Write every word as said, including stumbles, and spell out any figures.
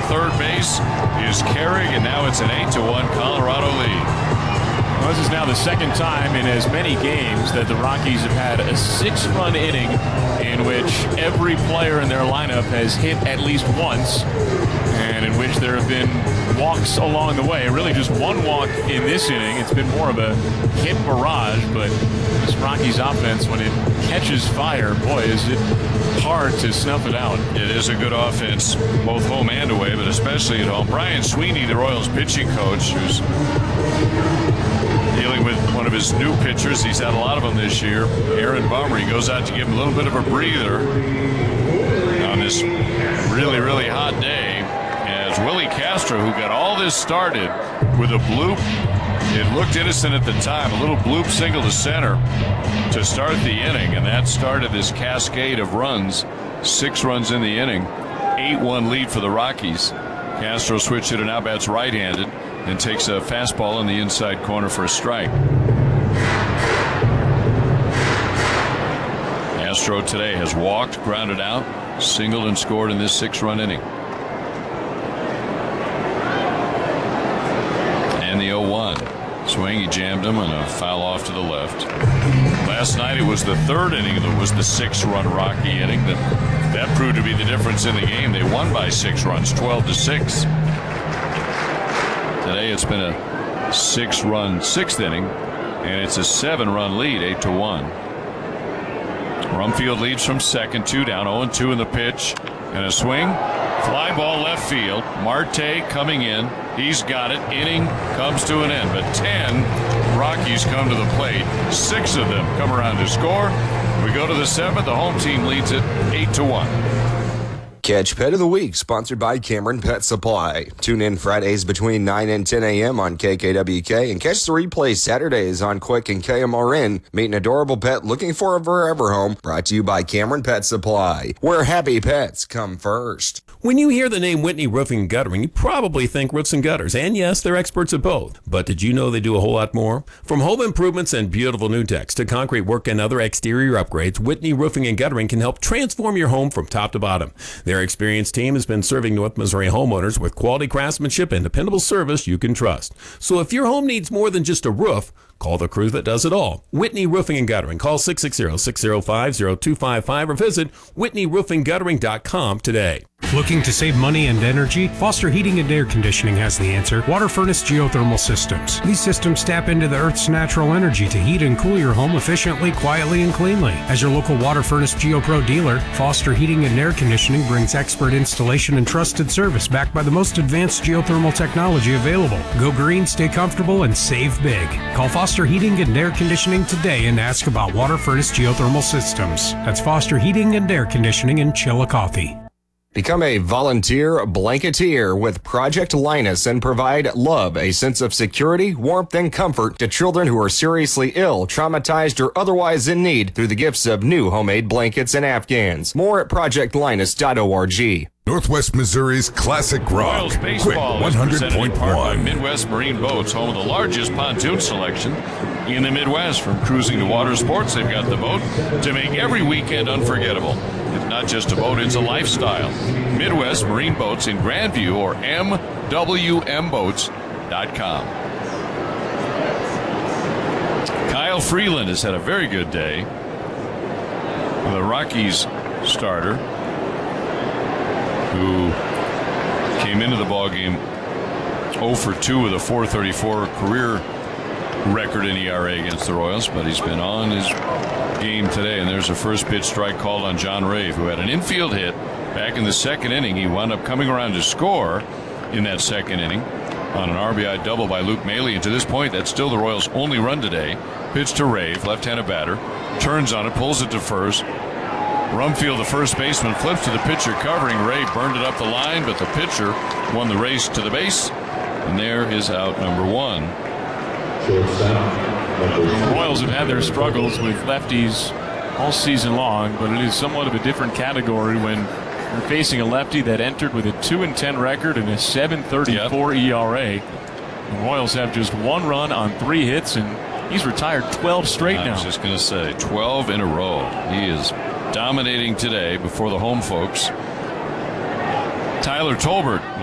third base is Carrig, and now it's an eight to one Colorado lead. Well, this is now the second time in as many games that the Rockies have had a six-run inning in which every player in their lineup has hit at least once, and in which there have been walks along the way. Really just one walk in this inning. It's been more of a hit barrage, but this Rockies offense, when it catches fire, boy, is it hard to snuff it out. It is a good offense, both home and away, but especially at home. Brian Sweeney, the Royals pitching coach, who's dealing with one of his new pitchers. He's had a lot of them this year. Aaron Bummer, he goes out to give him a little bit of a breather on this really, really hot day. As Willie Castro, who got all this started with a bloop, it looked innocent at the time, a little bloop single to center to start the inning, and that started this cascade of runs. Six runs in the inning, eight one lead for the Rockies. Castro switched it and now bats right-handed and takes a fastball in the inside corner for a strike. Castro today has walked, grounded out, singled and scored in this six-run inning. And the oh one. Swing, he jammed him, and a foul off to the left. Last night it was the third inning that was the six-run Rocky inning. That, that proved to be the difference in the game. They won by six runs, twelve to six. Today it's been a six-run sixth inning, and it's a seven-run lead, eight to one. Rumfield leads from second, two down, oh and two in the pitch, and a swing. Fly ball left field. Marte coming in. He's got it. Inning comes to an end. But ten Rockies come to the plate. Six of them come around to score. We go to the seventh. The home team leads it eight to one. Catch Pet of the Week, sponsored by Cameron Pet Supply. Tune in Fridays between nine and ten a.m. on K K W K and catch the replay Saturdays on Quick and K M R N. Meet an adorable pet looking for a forever home. Brought to you by Cameron Pet Supply, where happy pets come first. When you hear the name Whitney Roofing and Guttering, you probably think roofs and gutters. And yes, they're experts at both. But did you know they do a whole lot more? From home improvements and beautiful new decks to concrete work and other exterior upgrades, Whitney Roofing and Guttering can help transform your home from top to bottom. Their experienced team has been serving North Missouri homeowners with quality craftsmanship and dependable service you can trust. So if your home needs more than just a roof, call the crew that does it all. Whitney Roofing and Guttering. Call six six zero, six zero five, zero two five five or visit whitney roofing guttering dot com today. Looking to save money and energy? Foster Heating and Air Conditioning has the answer. Water Furnace Geothermal Systems. These systems tap into the Earth's natural energy to heat and cool your home efficiently, quietly, and cleanly. As your local Water Furnace GeoPro dealer, Foster Heating and Air Conditioning brings expert installation and trusted service backed by the most advanced geothermal technology available. Go green, stay comfortable, and save big. Call Foster Heating and Air Conditioning today and ask about Water Furnace Geothermal Systems. That's Foster Heating and Air Conditioning in Chillicothe. Become a volunteer blanketeer with Project Linus and provide love, a sense of security, warmth, and comfort to children who are seriously ill, traumatized, or otherwise in need through the gifts of new homemade blankets and Afghans. More at project linus dot org. Northwest Missouri's classic rock. Royals baseball Quick is one hundred presented in point part by one. Midwest Marine Boats, home of the largest pontoon selection in the Midwest. From cruising to water sports, they've got the boat to make every weekend unforgettable. It's not just a boat, it's a lifestyle. Midwest Marine Boats in Grandview or m w m boats dot com. Kyle Freeland has had a very good day. The Rockies starter, who came into the ballgame oh for two with a four thirty-four career record in E R A against the Royals, but he's been on his game today, and there's a first pitch strike called on John Rave, who had an infield hit back in the second inning. He wound up coming around to score in that second inning on an R B I double by Luke Maley, and to this point that's still the Royals' only run today. Pitch to Rave, left-handed batter, turns on it, pulls it to first. Rumfield, the first baseman, flips to the pitcher covering. Ray burned it up the line, but the pitcher won the race to the base, and there is out number one. The Royals have had their struggles with lefties all season long, but it is somewhat of a different category when you're facing a lefty that entered with a two and ten record and a seven thirty-four yep. E R A. The Royals have just one run on three hits, and he's retired twelve straight now. I was just going to say, twelve in a row. He is dominating today before the home folks. Tyler Tolbert